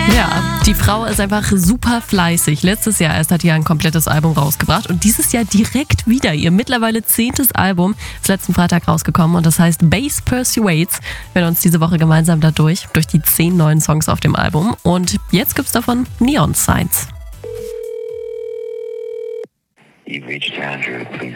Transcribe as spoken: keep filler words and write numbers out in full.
Ja, die Frau ist einfach super fleißig. Letztes Jahr erst hat sie ein komplettes Album rausgebracht und dieses Jahr direkt wieder ihr mittlerweile zehntes Album ist letzten Freitag rausgekommen und das heißt Bass Persuades. Wir werden uns diese Woche gemeinsam dadurch, durch die zehn neuen Songs auf dem Album und jetzt gibt's davon Neon Signs. You've reached Andrew. Please